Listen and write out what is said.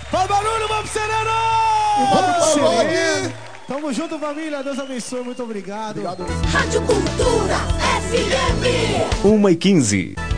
Faz barulho, vamos Sereno! Vamos Sereno! Tamo junto, família. Deus abençoe. Muito obrigado. Obrigado. Rádio Cultura FM. 1h15.